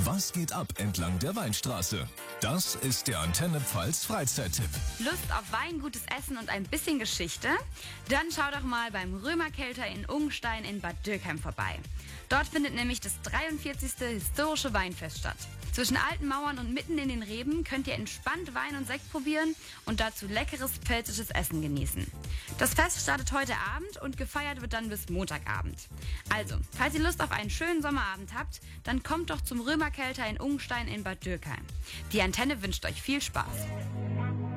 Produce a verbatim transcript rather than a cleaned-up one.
Was geht ab entlang der Weinstraße? Das ist der Antenne Pfalz Freizeittipp. Lust auf Wein, gutes Essen und ein bisschen Geschichte? Dann schau doch mal beim Römerkelter in Ungenstein in Bad Dürkheim vorbei. Dort findet nämlich das dreiundvierzigste historische Weinfest statt. Zwischen alten Mauern und mitten in den Reben könnt ihr entspannt Wein und Sekt probieren und dazu leckeres pfälzisches Essen genießen. Das Fest startet heute Abend und gefeiert wird dann bis Montagabend. Also, falls ihr Lust auf einen schönen Sommerabend habt, dann kommt doch zum Römerkelter in Ungenstein in Bad Dürkheim. Die Antenne wünscht euch viel Spaß.